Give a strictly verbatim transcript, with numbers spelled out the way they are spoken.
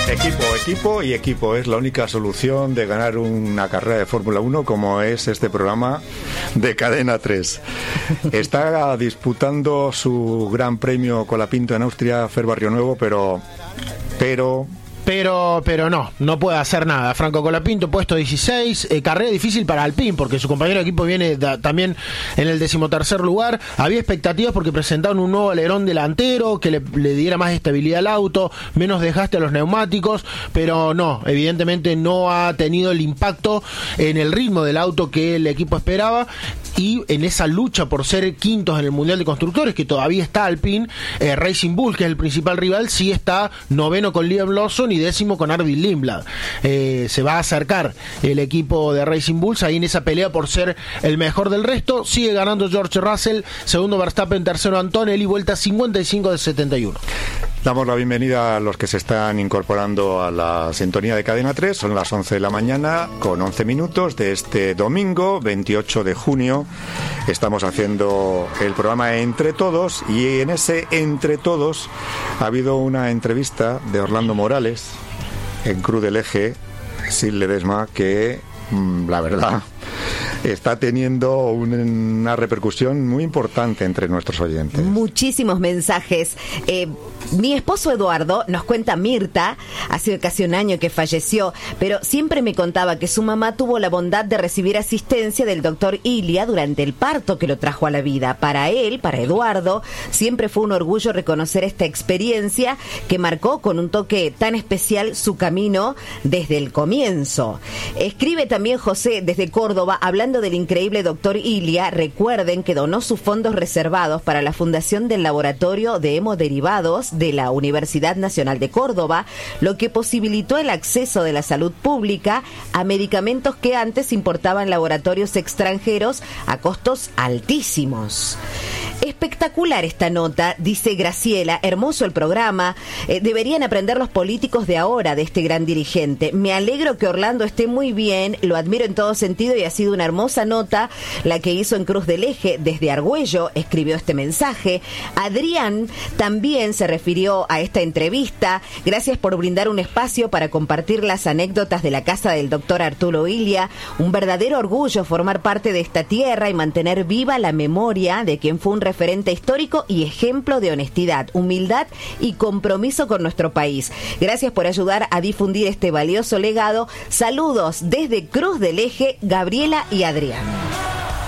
Equipo, equipo y equipo es la única solución de ganar una carrera de Fórmula uno, como es este programa de Cadena tres. Está disputando su gran premio Colapinto en Austria, Fer Barrionuevo, pero pero Pero, pero no, no puede hacer nada. Franco Colapinto, puesto dieciséis, eh, carrera difícil para Alpine, porque su compañero de equipo viene da, también en el decimotercer lugar. Había expectativas porque presentaron un nuevo alerón delantero que le, le diera más estabilidad al auto, menos desgaste a los neumáticos, pero no, evidentemente no ha tenido el impacto en el ritmo del auto que el equipo esperaba, y en esa lucha por ser quintos en el Mundial de Constructores, que todavía está Alpine, eh, Racing Bull, que es el principal rival, sí está noveno con Liam Lawson y décimo con Arvid Lindblad. Eh, se va a acercar el equipo de Racing Bulls ahí en esa pelea por ser el mejor del resto. Sigue ganando George Russell, segundo Verstappen, tercero Antonelli, vuelta cincuenta y cinco de setenta y uno. Damos la bienvenida a los que se están incorporando a la sintonía de Cadena tres. Son las once de la mañana con once minutos de este domingo veintiocho de junio. Estamos haciendo el programa Entre Todos, y en ese Entre Todos ha habido una entrevista de Orlando Morales en Cruz del Eje, Sil Ledesma, que mmm, la verdad está teniendo un, una repercusión muy importante entre nuestros oyentes. Muchísimos mensajes. Eh, mi esposo Eduardo, nos cuenta Mirta, hace casi un año que falleció, pero siempre me contaba que su mamá tuvo la bondad de recibir asistencia del doctor Ilia durante el parto que lo trajo a la vida. Para él, para Eduardo, siempre fue un orgullo reconocer esta experiencia que marcó con un toque tan especial su camino desde el comienzo. Escribe también José desde Córdoba, hablando del increíble doctor Ilia. Recuerden que donó sus fondos reservados para la fundación del Laboratorio de Hemoderivados de la Universidad Nacional de Córdoba, lo que posibilitó el acceso de la salud pública a medicamentos que antes importaban laboratorios extranjeros a costos altísimos. Espectacular esta nota, dice Graciela, hermoso el programa, eh, deberían aprender los políticos de ahora de este gran dirigente. Me alegro que Orlando esté muy bien, lo admiro en todo sentido y ha sido una hermosa nota la que hizo en Cruz del Eje. Desde Argüello escribió este mensaje. Adrián también se refirió a esta entrevista. Gracias por brindar un espacio para compartir las anécdotas de la casa del doctor Arturo Ilia. Un verdadero orgullo formar parte de esta tierra y mantener viva la memoria de quien fue un referente histórico y ejemplo de honestidad, humildad y compromiso con nuestro país. Gracias por ayudar a difundir este valioso legado. Saludos desde Cruz del Eje, Gabriela y Adrián.